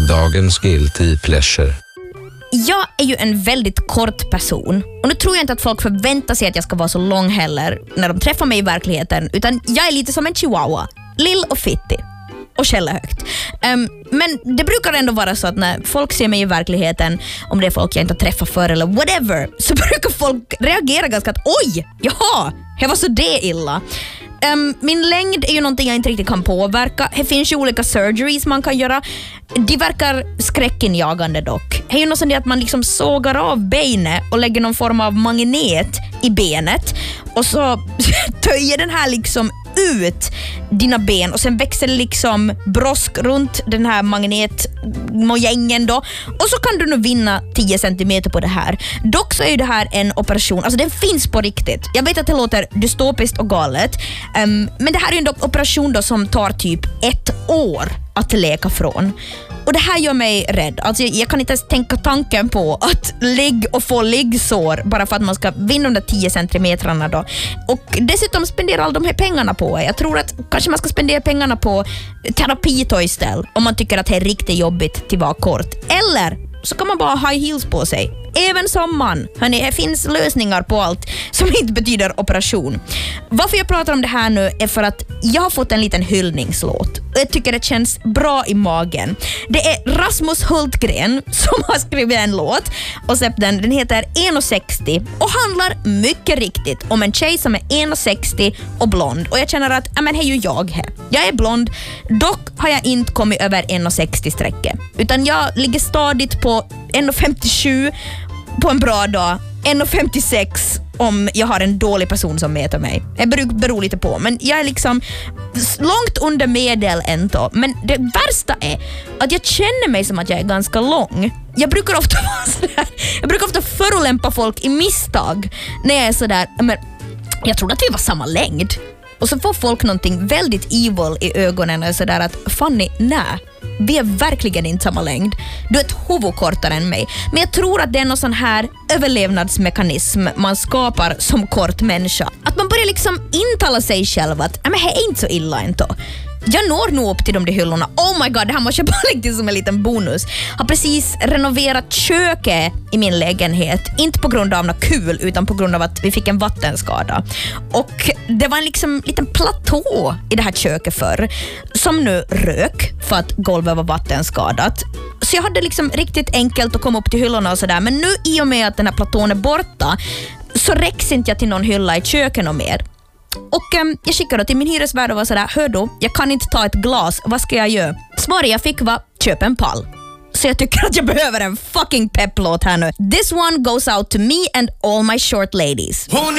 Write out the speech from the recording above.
Dagens guilty pleasure. Jag är ju en väldigt kort person. Och nu tror jag inte att folk förväntar sig att jag ska vara så lång heller när de träffar mig i verkligheten. Utan jag är lite som en chihuahua. Lill och fittig. Och skälla högt. Men det brukar ändå vara så att när folk ser mig i verkligheten, om det är folk jag inte har träffat förr eller whatever, så brukar folk reagera ganska att oj, jaha, det var så det illa. Min längd är ju någonting jag inte riktigt kan påverka. Det finns ju olika surgeries man kan göra. De verkar skräckinjagande dock. Det är ju något sånt att man liksom sågar av benet och lägger någon form av magnet i benet. Och så töjer den här liksom ut dina ben och sen växer det liksom brosk runt den här magnetmojängen då. Och så kan du nu vinna 10 centimeter på det här. Dock så är ju det här en operation, alltså den finns på riktigt. Jag vet att det låter dystopiskt och galet, men det här är ju en operation då som tar typ 1 år att läka från. Och det här gör mig rädd. Alltså jag kan inte ens tänka tanken på att få liggsår bara för att man ska vinna de där 10 centimetrarna då. Och dessutom spendera alla de här pengarna på. Jag tror att kanske man ska spendera pengarna på terapi istället om man tycker att det är riktigt jobbigt till att vara kort. Eller så kan man bara ha high heels på sig. Även som man. Hörrni, det finns lösningar på allt som inte betyder operation. Varför jag pratar om det här nu är för att jag har fått en liten hyllningslåt. Och jag tycker det känns bra i magen. Det är Rasmus Hultgren som har skrivit en låt och släppt den. Den heter 1,60 och handlar mycket riktigt om en tjej som är 1,60 och blond. Och jag känner att, men det är ju jag här. Jag är blond, dock har jag inte kommit över 1,60 sträcket. Utan jag ligger stadigt på 1,57 på en bra dag, 1,56 om jag har en dålig person som mäter mig. Det beror lite på, men jag är liksom långt under medel ändå. Men det värsta är att jag känner mig som att jag är ganska lång. Jag brukar ofta förolämpa folk i misstag när jag är sådär, men jag trodde att vi var samma längd. Och så får folk någonting väldigt evil i ögonen och sådär att Fanny, nej. Vi är verkligen inte samma längd. Du är ett huvud kortare än mig. Men jag tror att det är någon sån här överlevnadsmekanism man skapar som kort människa. Att man börjar liksom intala sig själv att men det är inte så illa ändå. Jag når nog upp till de där hyllorna. Oh my god, det här måste jag bara lägga till som en liten bonus. Har precis renoverat köket i min lägenhet. Inte på grund av något kul, utan på grund av att vi fick en vattenskada. Och det var en liksom liten platå i det här köket förr som nu rök för att golvet var vattenskadat. Så jag hade liksom riktigt enkelt att komma upp till hyllorna och sådär. Men nu i och med att den här platån är borta så räcks inte jag till någon hylla i köket och mer. Och jag skickade till min hyresvärd och var sådär, hör då, jag kan inte ta ett glas, vad ska jag göra? Svaret jag fick var, köp en pall. Så jag tycker att jag behöver en fucking pepplåt här nu. This one goes out to me and all my short ladies.